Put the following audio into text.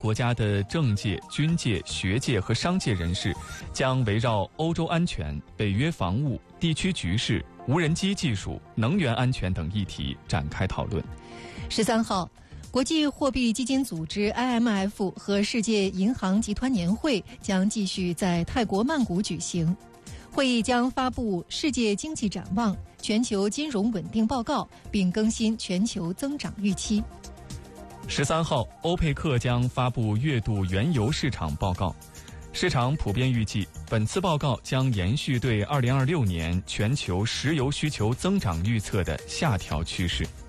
国家的政界、军界、学界和商界人士将围绕欧洲安全、北约防务、地区局势、无人机技术、能源安全等议题展开讨论。 13号，国际货币基金组织 IMF 和世界银行集团年会将继续在泰国曼谷举行。会议将发布世界经济展望、全球金融稳定报告，并更新全球增长预期。 13号，欧佩克将发布月度原油市场报告，市场普遍预计本次报告将延续对2026年全球石油需求增长预测的下调趋势。